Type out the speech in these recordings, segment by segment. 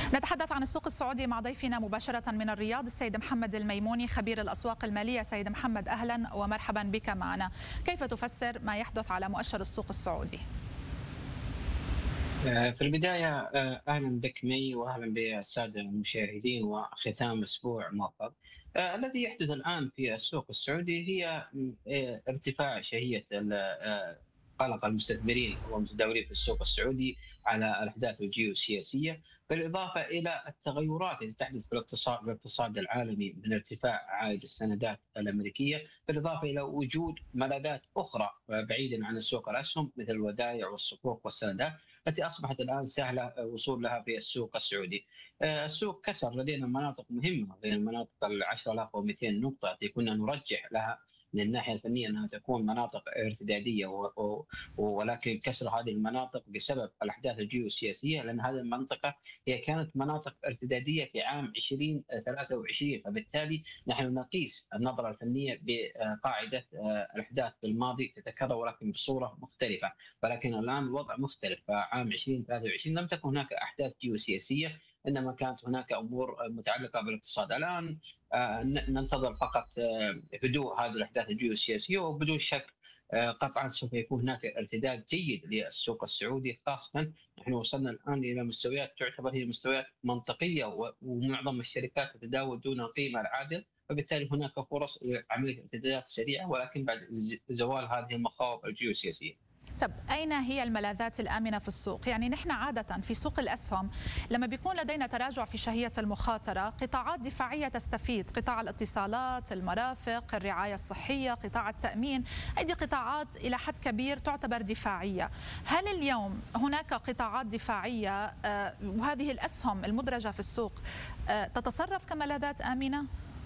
نتحدث عن السوق السعودي مع ضيفنا مباشرة من الرياض السيد محمد الميموني خبير الأسواق المالية. سيد محمد أهلا ومرحبا بك معنا. كيف تفسر ما يحدث على مؤشر السوق السعودي؟ في البداية أهلا بك مي وأهلا بالسادة المشاهدين وختام أسبوع موفق. الذي يحدث الآن في السوق السعودي هي ارتفاع شهية قلق المستثمرين والمتداولين في السوق السعودي على الأحداث الجيوسياسية، بالإضافة إلى التغيرات التي تحدث في الاقتصاد العالمي من ارتفاع عائد السندات الأمريكية، بالإضافة إلى وجود ملاذات أخرى بعيدا عن السوق الأسهم مثل الودائع والصكوك والسندات التي اصبحت الان سهله الوصول لها في السوق السعودي. السوق كسر لدينا مناطق مهمه بين المناطق ال 10200 نقطه التي كنا نرجح لها من الناحيه الفنيه انها تكون مناطق ارتداديه، ولكن كسر هذه المناطق بسبب الاحداث الجيوسياسيه، لان هذه المنطقه هي كانت مناطق ارتداديه في عام 2023، فبالتالي نحن نقيس النظره الفنيه بقاعده الاحداث بالماضي تتكرر ولكن بصوره مختلفه، ولكن الان الوضع مختلف. فعام 2023 لم تكن هناك احداث جيوسياسيه، انما كانت هناك امور متعلقه بالاقتصاد. الان ننتظر فقط هدوء هذه الاحداث الجيوسياسيه، وبدون شك قطعا سوف يكون هناك ارتداد جيد للسوق السعودي، خاصه نحن وصلنا الان الى مستويات تعتبر هي مستويات منطقيه، ومعظم الشركات تتداول دون القيمه العادله، فبالتالي هناك فرص لعمليه ارتدادات سريعه ولكن بعد زوال هذه المخاوف الجيوسياسيه. طب أين هي الملاذات الآمنة في السوق؟ يعني نحن عادة في سوق الأسهم لما بيكون لدينا تراجع في شهية المخاطرة، قطاعات دفاعية تستفيد، قطاع الاتصالات، المرافق، الرعاية الصحية، قطاع التأمين، هذه قطاعات إلى حد كبير تعتبر دفاعية. هل اليوم هناك قطاعات دفاعية وهذه الأسهم المدرجة في السوق تتصرف كملاذات آمنة؟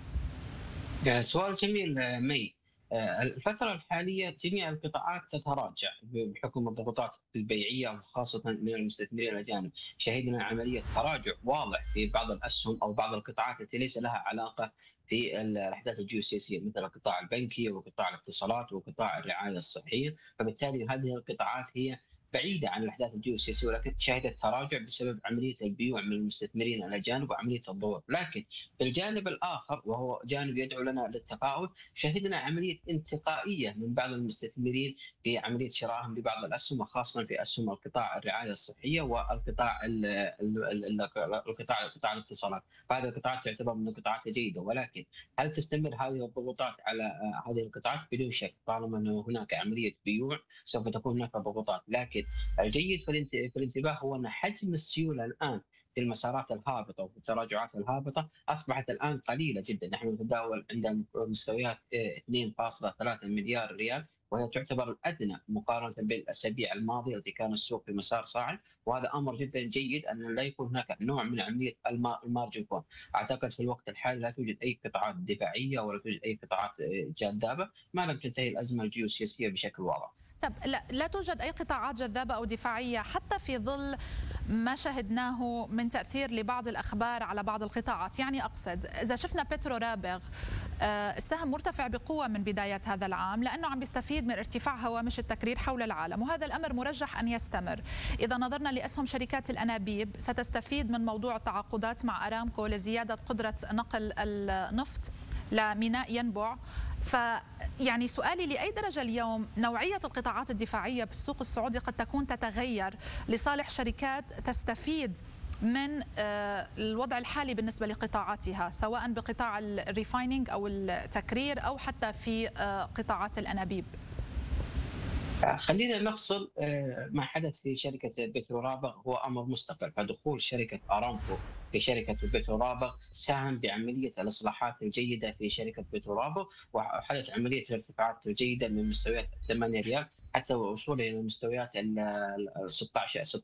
سؤال جميل مي. الفترة الحالية جميع القطاعات تتراجع بحكم الضغوطات البيعية وخاصة من المستثمرين الأجانب. شهدنا عملية تراجع واضح في بعض الأسهم أو بعض القطاعات التي ليس لها علاقة في الأحداث الجيوسياسية، مثل القطاع البنكي وقطاع الاتصالات وقطاع الرعاية الصحية، فبالتالي هذه القطاعات هي بعيدة عن الأحداث الجيوسياسية، ولكن شهدت تراجع بسبب عملية البيوع من المستثمرين الأجانب وعملية الضغط. لكن الجانب الآخر وهو جانب يدعو لنا للتفاؤل، شهدنا عملية انتقائية من بعض المستثمرين في عملية شرائهم لبعض الأسهم، وخاصة في أسهم القطاع الرعاية الصحية والقطاع قطاع الاتصالات. فهذه القطاعات تعتبر من القطاعات الجيدة، ولكن هل تستمر هذه الضغوطات على هذه القطاعات؟ بدون شك، طالما أن هناك عملية بيوع سوف تكون هناك ضغوطات. لكن الجيد في الانتباه هو أن حجم السيولة الآن في المسارات الهابطه وفي التراجعات الهابطه اصبحت الان قليله جدا. نحن نتداول عند مستويات 2.3 مليار ريال، وهي تعتبر الادنى مقارنه بالاسابيع الماضيه التي كان السوق في مسار صاعد، وهذا امر جدا جيد ان لا يكون هناك نوع من عمليه المارجن كول. اعتقد في الوقت الحالي لا توجد اي قطاعات دفاعيه ولا توجد اي قطاعات جاذبه ما لم تنتهي الازمه الجيوسياسيه بشكل واضح. طب لا توجد أي قطاعات جذابة أو دفاعية حتى في ظل ما شهدناه من تأثير لبعض الأخبار على بعض القطاعات؟ يعني أقصد إذا شفنا بترو رابغ السهم مرتفع بقوة من بداية هذا العام لأنه عم بيستفيد من ارتفاع هوامش التكرير حول العالم، وهذا الأمر مرجح أن يستمر. إذا نظرنا لأسهم شركات الأنابيب ستستفيد من موضوع التعاقدات مع أرامكو لزيادة قدرة نقل النفط لميناء ينبع. فيعني سؤالي لأي درجة اليوم نوعية القطاعات الدفاعية في السوق السعودي قد تكون تتغير لصالح شركات تستفيد من الوضع الحالي بالنسبة لقطاعاتها، سواء بقطاع الريفايننج أو التكرير أو حتى في قطاعات الأنابيب؟ خلينا نفصل. ما حدث في شركة بترورابغ هو أمر مستقل، فدخول شركة أرامكو في شركة بترورابغ ساهم بعملية الإصلاحات الجيدة في شركة بترورابغ، وحدث عملية الارتفاعات الجيدة من مستويات 8 ريال حتى وصوله إلى مستويات ال 16